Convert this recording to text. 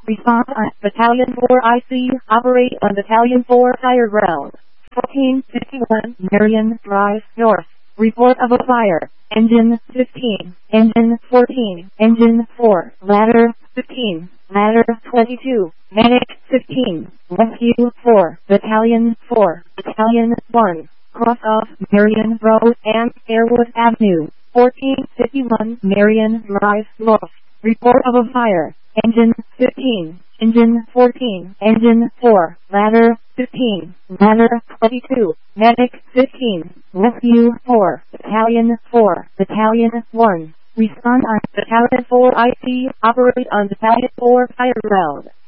Response on Battalion 4 IC, operate on Battalion 4 fire ground. 1451 Marion Drive North. Report of a fire. Engine 15, Engine 14, Engine 4, Ladder 15, Ladder 22, Medic 15, Rescue 4, Battalion 4, Battalion 1, cross off Marion Road and Airwood Avenue, 1451 Marion Drive North. Report of a fire. Engine 15, Engine 14, Engine 4, Ladder 15, Ladder 22, Medic 15, Rescue 4, Battalion 4, Battalion 1. Respond on Battalion 4 IC, operate on Battalion 4 fire ground.